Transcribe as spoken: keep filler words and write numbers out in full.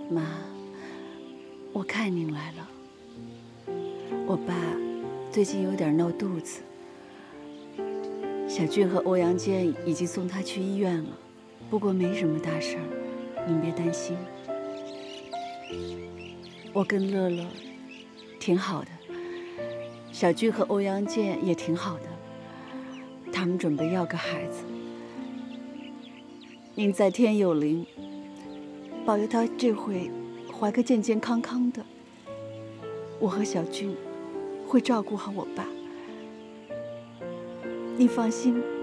妈，我看您来了。我爸最近有点闹肚子，小俊和欧阳坚已经送他去医院了，不过没什么大事儿，您别担心。我跟乐乐挺好的，小俊和欧阳坚也挺好的，他们准备要个孩子。您在天有灵，保佑他这回怀个健健康康的。我和小俊会照顾好我爸，你放心，